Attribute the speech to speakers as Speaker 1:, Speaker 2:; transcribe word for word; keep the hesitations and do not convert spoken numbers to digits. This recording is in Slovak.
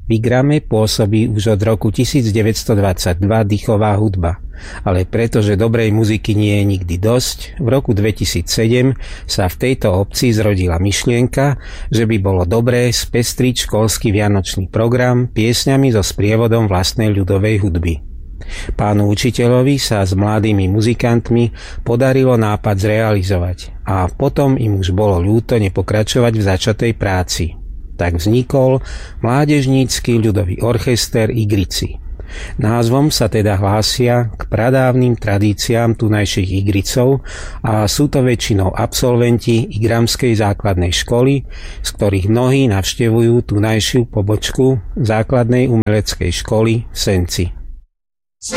Speaker 1: V Igrame pôsobí už od roku devätnásťstodvadsaťdva dýchová hudba, ale pretože dobrej muziky nie je nikdy dosť, v roku dvetisícsedem sa v tejto obci zrodila myšlienka, že by bolo dobré spestriť školský vianočný program piesňami so sprievodom vlastnej ľudovej hudby. Pánu učiteľovi sa s mladými muzikantmi podarilo nápad zrealizovať a potom im už bolo ľúto nepokračovať v začatej práci. Tak vznikol mládežnícky ľudový orchester Igrici. Názvom sa teda hlásia k pradávnym tradíciám tunajších Igricov a sú to väčšinou absolventi Igramskej základnej školy, z ktorých mnohí navštevujú tunajšiu pobočku základnej umeleckej školy v Senci.